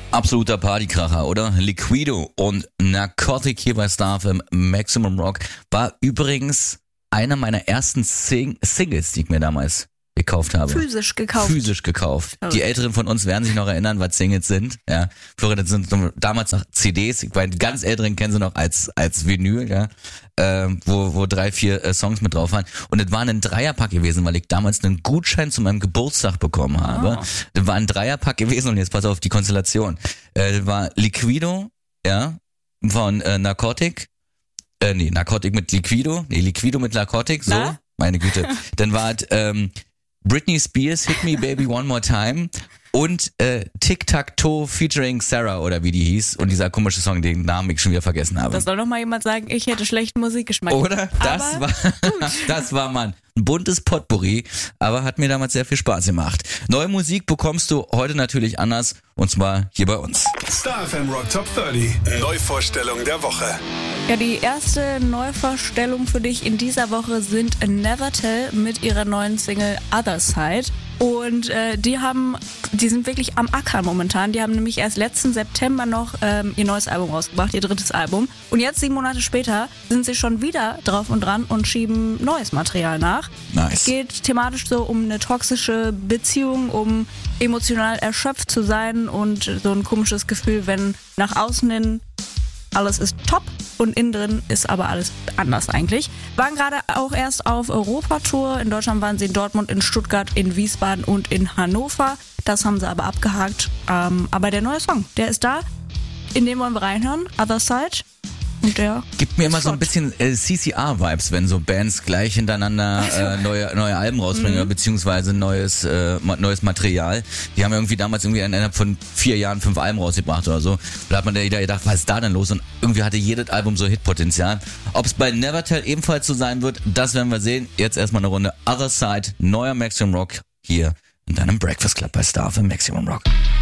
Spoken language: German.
Absoluter Partykracher, oder? Liquido und Narcotic hier bei Star FM Maximum Rock war übrigens einer meiner ersten Singles, die ich mir damals gekauft habe. Physisch gekauft. Die Älteren von uns werden sich noch erinnern, was Singles sind. Ja, Florian, das sind damals noch CDs. Ich meine, die ganz Älteren kennen sie noch als Vinyl, ja, wo 3-4 Songs mit drauf waren. Und es war ein Dreierpack gewesen, weil ich damals einen Gutschein zu meinem Geburtstag bekommen habe. Das war ein Dreierpack gewesen und jetzt pass auf die Konstellation. Das war Liquido, ja, von Narcotic. Narcotic mit Liquido. Liquido mit Narcotic, so. Na? Meine Güte. Dann war es Britney Spears, Hit Me Baby One More Time und Tic-Tac-Toe featuring Sarah oder wie die hieß und dieser komische Song, den Namen ich schon wieder vergessen habe. Das soll doch mal jemand sagen, ich hätte schlechten Musikgeschmack. Oder? Das war man. Ein buntes Potpourri, aber hat mir damals sehr viel Spaß gemacht. Neue Musik bekommst du heute natürlich anders und zwar hier bei uns. Star FM Rock Top 30. Neuvorstellung der Woche. Ja, die erste Neuvorstellung für dich in dieser Woche sind Nevertell mit ihrer neuen Single Other Side. Und die sind wirklich am Ackern momentan. Die haben nämlich erst letzten September noch ihr neues Album rausgebracht, ihr drittes Album. Und jetzt 7 Monate später sind sie schon wieder drauf und dran und schieben neues Material nach. Nice. Es geht thematisch so um eine toxische Beziehung, um emotional erschöpft zu sein und so ein komisches Gefühl, wenn nach außen hin alles ist top und innen drin ist aber alles anders eigentlich. Waren gerade auch erst auf Europatour. In Deutschland waren sie in Dortmund, in Stuttgart, in Wiesbaden und in Hannover. Das haben sie aber abgehakt. Aber der neue Song, der ist da. In den wollen wir reinhören. Other Side. Und der gibt mir immer so ein bisschen CCR-Vibes, wenn so Bands gleich hintereinander neue Alben rausbringen, beziehungsweise neues Material. Die haben irgendwie damals innerhalb von 4 Jahren 5 Alben rausgebracht oder so. Da hat man jeder gedacht, was ist da denn los? Und irgendwie hatte jedes Album so Hitpotenzial. Ob es bei Nevertell ebenfalls so sein wird, das werden wir sehen. Jetzt erstmal eine Runde Other Side, neuer Maximum Rock hier in deinem Breakfast Club bei Star FM Maximum Rock.